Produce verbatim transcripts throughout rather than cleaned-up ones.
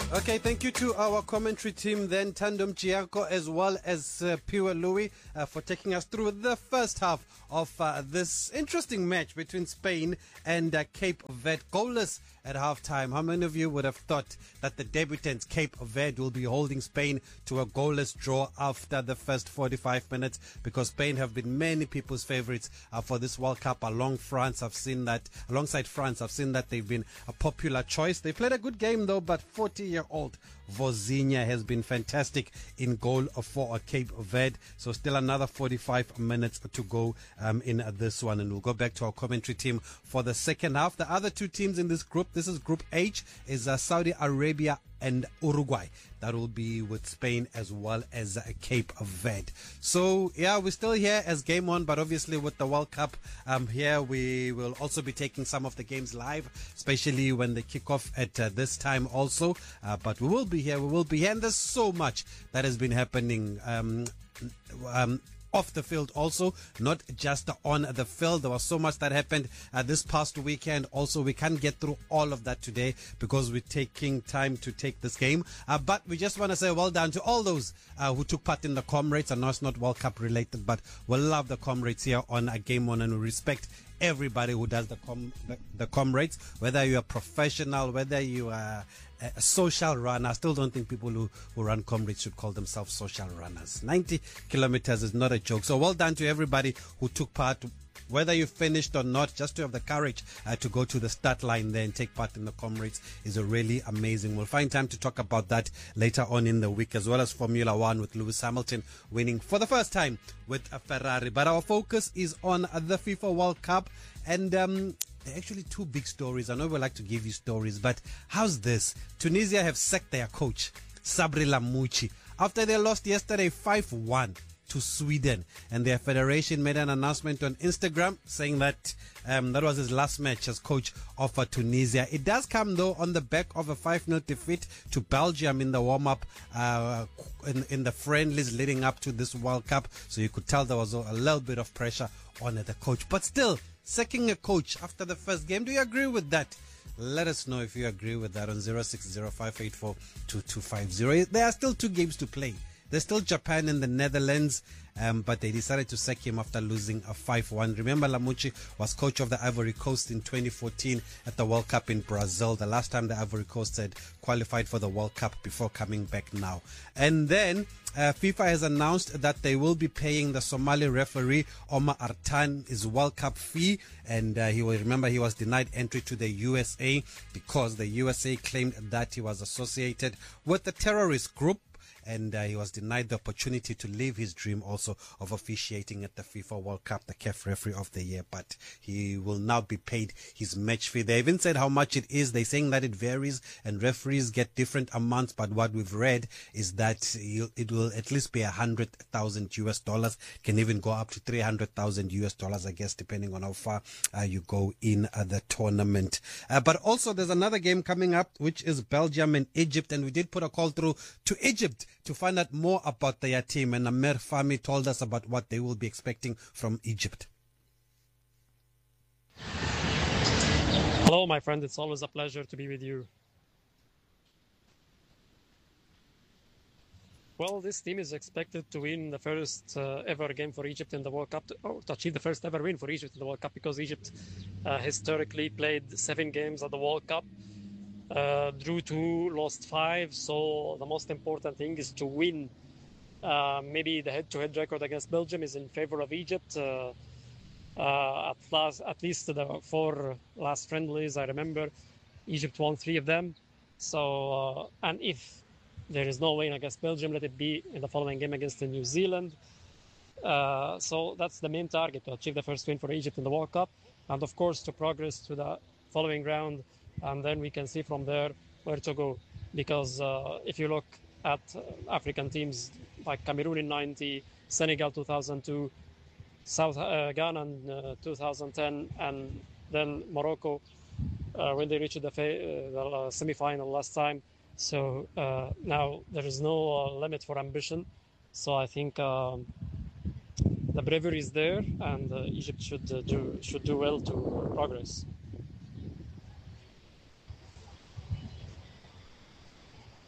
Okay, thank you to our commentary team then, Tandem Gianco as well as uh, Pure Louis uh, for taking us through the first half of uh, this interesting match between Spain and uh, Cape Verde. Goalless at halftime. How many of you would have thought that the debutants Cape Verde will be holding Spain to a goalless draw after the first forty-five minutes? Because Spain have been many people's favorites uh, for this World Cup. Along France, I've seen that. Alongside France, I've seen that they've been a popular choice. They played a good game though, but forty-year-old Vozinha has been fantastic in goal for Cape Verde. So still another forty-five minutes to go um, in this one, and we'll go back to our commentary team for the second half. The other two teams in this group, this is Group H, is uh, Saudi Arabia and Uruguay. That will be with Spain as well as uh, Cape Verde. So yeah, we're still here as game on, but obviously with the World Cup um, here, we will also be taking some of the games live, especially when they kick off at uh, this time also. Uh, but we will be here, we will be here, and there's so much that has been happening um, um, off the field also, not just on the field. There was so much that happened uh, this past weekend. Also, we can't get through all of that today because we're taking time to take this game. Uh, but we just want to say well done to all those uh, who took part in the comrades. I know it's not World Cup related, but we love the comrades here on a Game On, and we respect everybody who does the com the, the comrades, whether you're a professional, whether you are a social runner. I still don't think people who, who run comrades should call themselves social runners. ninety kilometers is not a joke. So well done to everybody who took part, whether you finished or not. Just to have the courage uh, to go to the start line there and take part in the comrades is a really amazing. We'll find time to talk about that later on in the week, as well as Formula One with Lewis Hamilton winning for the first time with a Ferrari. But our focus is on the FIFA World Cup, and um, there are actually two big stories. I know we like to give you stories, but how's this? Tunisia have sacked their coach, Sabri Lamouchi, after they lost yesterday five one to Sweden, and their federation made an announcement on Instagram saying that um, that was his last match as coach of uh, Tunisia. It does come though on the back of a five nil defeat to Belgium in the warm-up uh, in, in the friendlies leading up to this World Cup, so you could tell there was a, a little bit of pressure on uh, the coach. But still, sacking a coach after the first game, do you agree with that? Let us know if you agree with that on zero six zero five eight four two two five zero. There are still two games to play. There's still Japan and the Netherlands, um, but they decided to sack him after losing a five one. Remember, Lamouchi was coach of the Ivory Coast in twenty fourteen at the World Cup in Brazil, the last time the Ivory Coast had qualified for the World Cup before coming back now. And then uh, FIFA has announced that they will be paying the Somali referee Omar Artan his World Cup fee, and uh, he will remember he was denied entry to the U S A because the U S A claimed that he was associated with the terrorist group, and uh, he was denied the opportunity to live his dream also of officiating at the FIFA World Cup, the C A F Referee of the Year. But he will now be paid his match fee. They even said how much it is. They're saying that it varies and referees get different amounts, but what we've read is that it will at least be one hundred thousand U S dollars, can even go up to three hundred thousand U S dollars, I guess, depending on how far uh, you go in uh, the tournament. Uh, but also there's another game coming up, which is Belgium and Egypt, and we did put a call through to Egypt to find out more about their team, and Amer Fahmy told us about what they will be expecting from Egypt. Hello, my friend. It's always a pleasure to be with you. Well, this team is expected to win the first uh, ever game for Egypt in the World Cup, to, or to achieve the first ever win for Egypt in the World Cup, because Egypt uh, historically played seven games at the World Cup. Uh, drew two, lost five, so the most important thing is to win. Uh, maybe the head-to-head record against Belgium is in favor of Egypt. Uh, uh, at, last, at least the four last friendlies, I remember, Egypt won three of them. So, uh, and if there is no win against Belgium, let it be in the following game against New Zealand. Uh, so that's the main target, to achieve the first win for Egypt in the World Cup, and of course to progress to the following round. And then we can see from there where to go. Because uh, if you look at uh, African teams like Cameroon in ninety, Senegal two thousand two, South uh, Ghana in uh, two thousand ten, and then Morocco uh, when they reached the, uh, the uh, semi-final last time. So uh, now there is no uh, limit for ambition. So I think um, the bravery is there, and uh, Egypt should uh, do should do well to progress.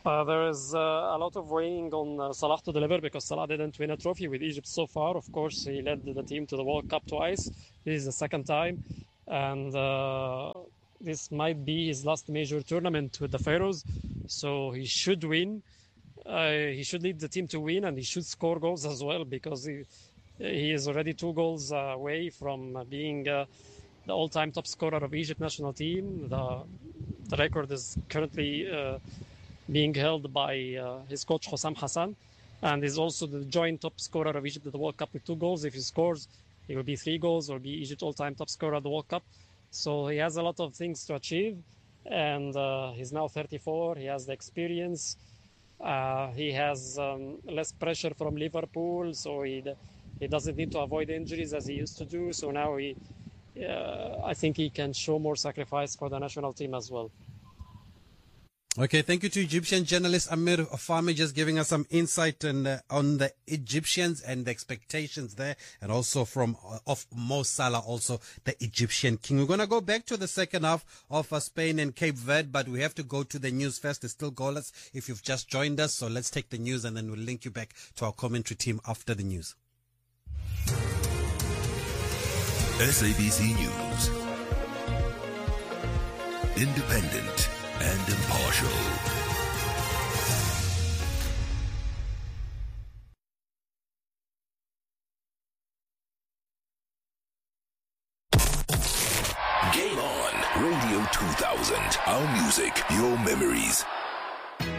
Uh, there is uh, a lot of weighing on uh, Salah to deliver because Salah didn't win a trophy with Egypt so far. Of course, he led the team to the World Cup twice. This is the second time. And uh, this might be his last major tournament with the Pharaohs. So he should win. Uh, he should lead the team to win, and he should score goals as well because he, he is already two goals away from being uh, the all-time top scorer of Egypt national team. The, the record is currently uh, being held by uh, his coach Hossam Hassan, and is also the joint top scorer of Egypt at the World Cup with two goals. If he scores, it will be three goals, or be Egypt all-time top scorer at the World Cup. So he has a lot of things to achieve, and uh, he's now thirty-four. He has the experience. Uh, he has um, less pressure from Liverpool, so he he doesn't need to avoid injuries as he used to do. So now he, uh, I think he can show more sacrifice for the national team as well. Okay, thank you to Egyptian journalist Amir Fahmy, just giving us some insight on, uh, on the Egyptians and the expectations there, and also from uh, of Mo Salah, also the Egyptian king. We're going to go back to the second half of uh, Spain and Cape Verde, but we have to go to the news first. It's still goalless if you've just joined us, so let's take the news and then we'll link you back to our commentary team after the news. S A B C News. Independent and impartial. Game On. Radio two thousand. Our music, your memories.